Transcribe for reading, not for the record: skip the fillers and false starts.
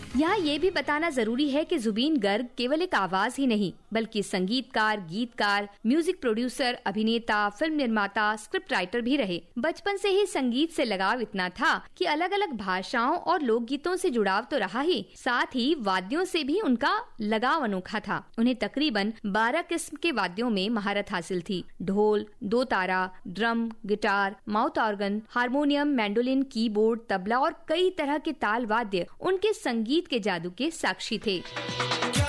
यहाँ ये भी बताना जरूरी है कि जुबीन गर्ग केवल एक आवाज ही नहीं बल्कि संगीतकार, गीतकार, म्यूजिक प्रोड्यूसर, अभिनेता, फिल्म निर्माता, स्क्रिप्ट राइटर भी रहे। बचपन से ही संगीत से लगाव इतना था कि अलग अलग भाषाओं और लोकगीतों से जुड़ाव तो रहा ही, साथ ही वाद्यों से भी उनका लगाव अनोखा था। उन्हें तकरीबन 12 किस्म के वाद्यों में महारत हासिल थी। ढोल, दो तारा, drum, guitar, mouth organ, harmonium, mandolin, keyboard, tabla और कई तरह के ताल वाद्य उनके संगीत के जादू के साक्षी थे।